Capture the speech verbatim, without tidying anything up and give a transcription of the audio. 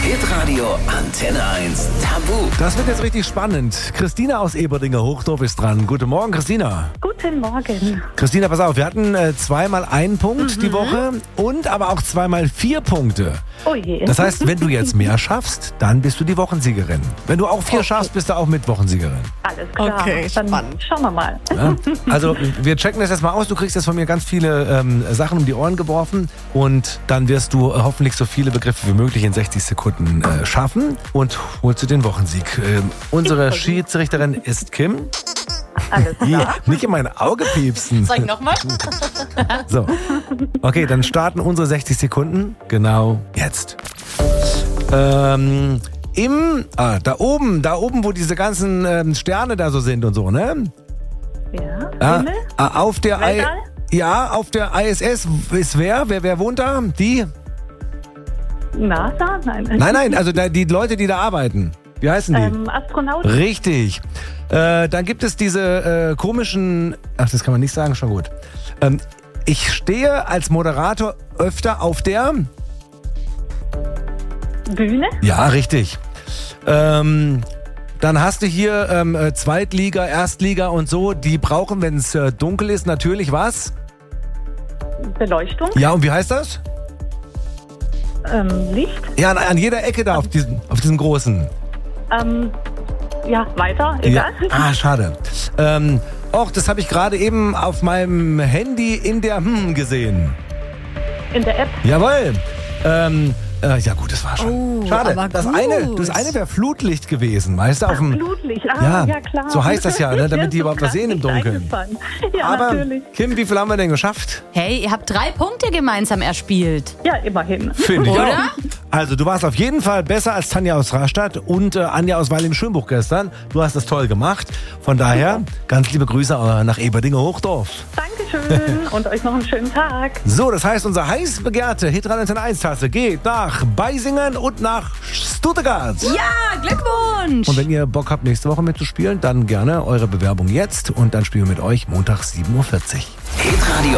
Hitradio Antenne eins Tabu. Das wird jetzt richtig spannend. Christina aus Eberdinger Hochdorf ist dran. Guten Morgen, Christina. Guten Morgen. Christina, pass auf, wir hatten äh, zweimal einen Punkt mhm. die Woche und aber auch zweimal vier Punkte. Oh je. Das heißt, wenn du jetzt mehr schaffst, dann bist du die Wochensiegerin. Wenn du auch vier Okay. schaffst, bist du auch mit Wochensiegerin. Alles klar. Okay, Dann spannend. schauen wir mal. Ja? Also wir checken das jetzt mal aus. Du kriegst jetzt von mir ganz viele ähm, Sachen um die Ohren geworfen und dann wirst du äh, hoffentlich so viele Begriffe wie möglich in sechzig Sekunden äh, schaffen und holst du den Wochensieg. Ähm, unsere Ich versuch. Schiedsrichterin ist Kim. Alles klar. Ja, nicht in mein Auge piepsen. Sag ich nochmal? So, okay, dann starten unsere sechzig Sekunden genau jetzt. Ähm, im, ah, da oben, da oben, wo diese ganzen ähm, Sterne da so sind und so, ne? Ja. Ja, Himmel? ah, auf der I, Weltall? ja, auf der I S S ist wer? Wer, wer wohnt da? Die? NASA? Nein. Nein, nein, also da, die Leute, die da arbeiten. Wie heißen die? Ähm, Astronaut? Richtig. Äh, dann gibt es diese äh, komischen, ach, das kann man nicht sagen, schon gut. Ähm, ich stehe als Moderator öfter auf der, Bühne? ja, richtig. Ähm, dann hast du hier ähm, äh, Zweitliga, Erstliga und so, die brauchen, wenn es äh, dunkel ist, natürlich was? Beleuchtung? Ja, und wie heißt das? Ähm, Licht? Ja, an, an jeder Ecke da, auf diesem, auf diesem großen. Ähm, ja, weiter? Ja. Egal. Ah, schade. Ähm, och, das habe ich gerade eben auf meinem Handy in der Hm gesehen. In der App? Jawohl. Ähm, äh, ja gut, das war schon. Oh, Schade. aber Das gut. eine, das eine wäre Flutlicht gewesen, weißt du, auf dem. Blutlicht? Ah, Ja, ja, klar. so heißt das ja, ne, damit Mir die ist überhaupt was so sehen im gar nicht Dunkeln. eingefallen. Ja, Aber natürlich. Kim, wie viel haben wir denn geschafft? Hey, ihr habt drei Punkte gemeinsam erspielt. Ja, immerhin. Finde ich Oder? auch. Also du warst auf jeden Fall besser als Tanja aus Rastatt und äh, Anja aus Weil im Schönbuch gestern. Du hast das toll gemacht. Von daher, ganz liebe Grüße äh, nach Eberdinger Hochdorf. Dankeschön und euch noch einen schönen Tag. So, das heißt, unsere heiß begehrte Hitradio eins Tasse geht nach Beisingen und nach Stuttgart. Ja, Glückwunsch! Und wenn ihr Bock habt, nächste Woche mitzuspielen, dann gerne eure Bewerbung jetzt und dann spielen wir mit euch Montag sieben Uhr vierzig. Hitradio